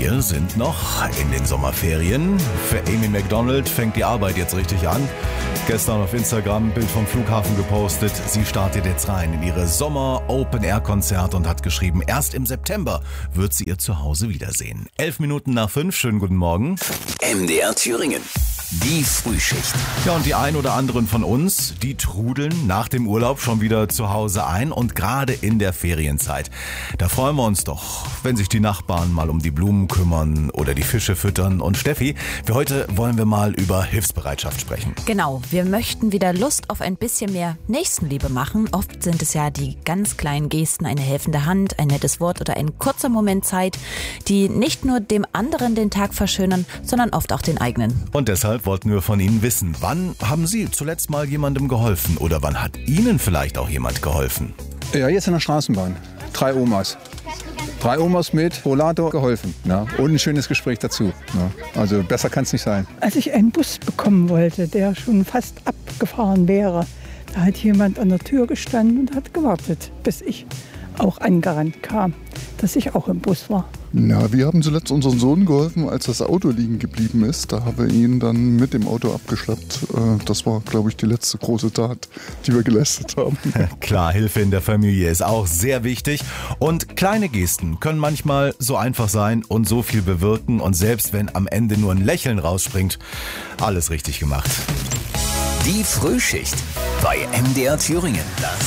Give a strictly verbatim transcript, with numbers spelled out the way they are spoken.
Wir sind noch in den Sommerferien. Für Amy Macdonald fängt die Arbeit jetzt richtig an. Gestern auf Instagram ein Bild vom Flughafen gepostet. Sie startet jetzt rein in ihre Sommer-Open-Air-Konzerte und hat geschrieben, erst im September wird sie ihr Zuhause wiedersehen. Elf Minuten nach fünf, schönen guten Morgen. M D R Thüringen. Die Frühschicht. Ja, und die ein oder anderen von uns, die trudeln nach dem Urlaub schon wieder zu Hause ein und gerade in der Ferienzeit. Da freuen wir uns doch, wenn sich die Nachbarn mal um die Blumen kümmern oder die Fische füttern. Und Steffi, für heute wollen wir mal über Hilfsbereitschaft sprechen. Genau, wir möchten wieder Lust auf ein bisschen mehr Nächstenliebe machen. Oft sind es ja die ganz kleinen Gesten, eine helfende Hand, ein nettes Wort oder ein kurzer Moment Zeit, die nicht nur dem anderen den Tag verschönern, sondern oft auch den eigenen. Und deshalb wollten wir von Ihnen wissen, wann haben Sie zuletzt mal jemandem geholfen oder wann hat Ihnen vielleicht auch jemand geholfen? Ja, jetzt in der Straßenbahn. Drei Omas. Drei Omas mit Rollator geholfen. Ja. Und ein schönes Gespräch dazu. Ja. Also besser kann es nicht sein. Als ich einen Bus bekommen wollte, der schon fast abgefahren wäre, da hat jemand an der Tür gestanden und hat gewartet, bis ich auch angerannt kam, dass ich auch im Bus war. Na, wir haben zuletzt unserem Sohn geholfen, als das Auto liegen geblieben ist. Da haben wir ihn dann mit dem Auto abgeschleppt. Das war, glaube ich, die letzte große Tat, die wir geleistet haben. Klar, Hilfe in der Familie ist auch sehr wichtig. Und kleine Gesten können manchmal so einfach sein und so viel bewirken. Und selbst wenn am Ende nur ein Lächeln rausspringt, alles richtig gemacht. Die Frühschicht bei M D R Thüringen.